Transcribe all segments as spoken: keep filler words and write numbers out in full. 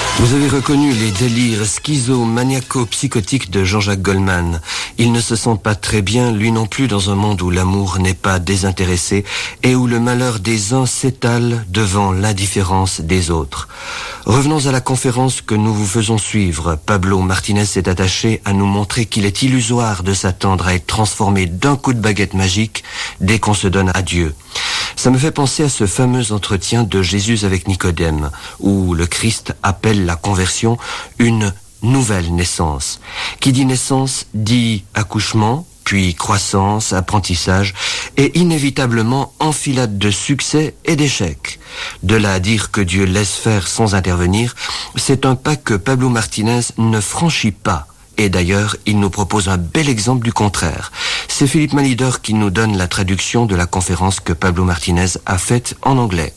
Vous avez reconnu les délires schizo-maniaco-psychotiques de Jean-Jacques Goldman. Il ne se sent pas très bien, lui non plus, dans un monde où l'amour n'est pas désintéressé et où le malheur des uns s'étale devant l'indifférence des autres. Revenons à la conférence que nous vous faisons suivre. Pablo Martinez s'est attaché à nous montrer qu'il est illusoire de s'attendre à être transformé d'un coup de baguette magique dès qu'on se donne à Dieu. Ça me fait penser à ce fameux entretien de Jésus avec Nicodème, où le Christ appelle la conversion une nouvelle naissance. Qui dit naissance dit accouchement, puis croissance, apprentissage, et inévitablement enfilade de succès et d'échecs. De là à dire que Dieu laisse faire sans intervenir, c'est un pas que Pablo Martinez ne franchit pas. Et d'ailleurs, il nous propose un bel exemple du contraire. C'est Philippe Malider qui nous donne la traduction de la conférence que Pablo Martinez a faite en anglais.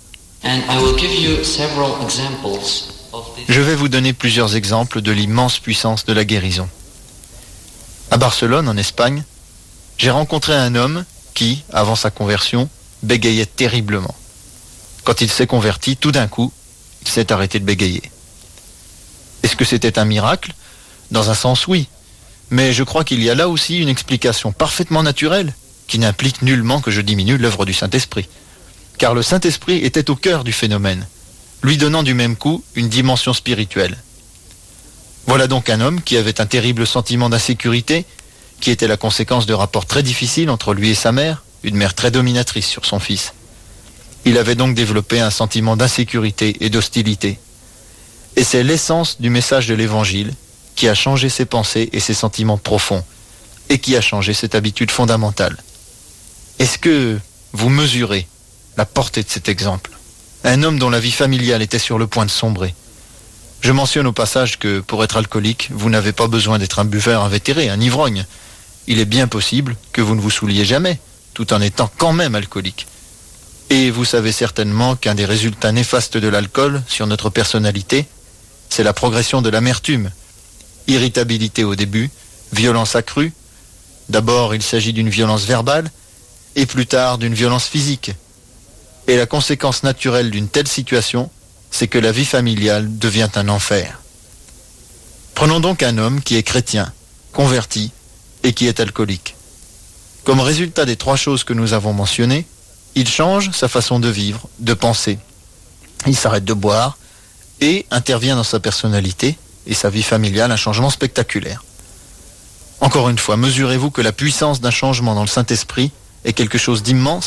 Je vais vous donner plusieurs exemples de l'immense puissance de la guérison. À Barcelone, en Espagne, j'ai rencontré un homme qui, avant sa conversion, bégayait terriblement. Quand il s'est converti, tout d'un coup, il s'est arrêté de bégayer. Est-ce que c'était un miracle ? Dans un sens, oui. Mais je crois qu'il y a là aussi une explication parfaitement naturelle, qui n'implique nullement que je diminue l'œuvre du Saint-Esprit. Car le Saint-Esprit était au cœur du phénomène, lui donnant du même coup une dimension spirituelle. Voilà donc un homme qui avait un terrible sentiment d'insécurité, qui était la conséquence de rapports très difficiles entre lui et sa mère, une mère très dominatrice sur son fils. Il avait donc développé un sentiment d'insécurité et d'hostilité. Et c'est l'essence du message de l'Évangile qui a changé ses pensées et ses sentiments profonds, et qui a changé cette habitude fondamentale. Est-ce que vous mesurez la portée de cet exemple ? Un homme dont la vie familiale était sur le point de sombrer. Je mentionne au passage que, pour être alcoolique, vous n'avez pas besoin d'être un buveur invétéré, un ivrogne. Il est bien possible que vous ne vous souliez jamais, tout en étant quand même alcoolique. Et vous savez certainement qu'un des résultats néfastes de l'alcool sur notre personnalité, c'est la progression de l'amertume. Irritabilité au début, violence accrue. D'abord, il s'agit d'une violence verbale, et plus tard d'une violence physique. Et la conséquence naturelle d'une telle situation, c'est que la vie familiale devient un enfer. Prenons donc un homme qui est chrétien, converti, et qui est alcoolique. Comme résultat des trois choses que nous avons mentionnées, il change sa façon de vivre, de penser. Il s'arrête de boire, et intervient dans sa personnalité, et sa vie familiale, un changement spectaculaire. Encore une fois, mesurez-vous que la puissance d'un changement dans le Saint-Esprit est quelque chose d'immense ?